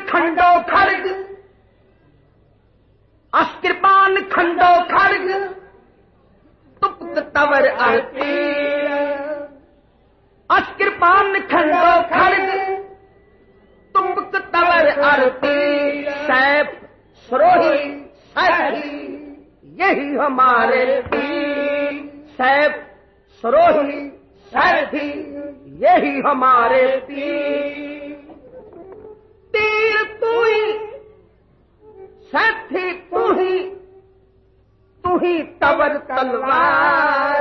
खंडो खड़ग, अस्कृपान खंडो खड़ग, तुपक तवर अर्पी, अस्कृपान खंडो खड़ग, तुपक तवर अर्पी, सैफ सरोही सैफी यही हमारे पीर, सैफ सरोही सैफी यही हमारे पीर। तीर तू ही, सैफी तू ही तवर तलवार,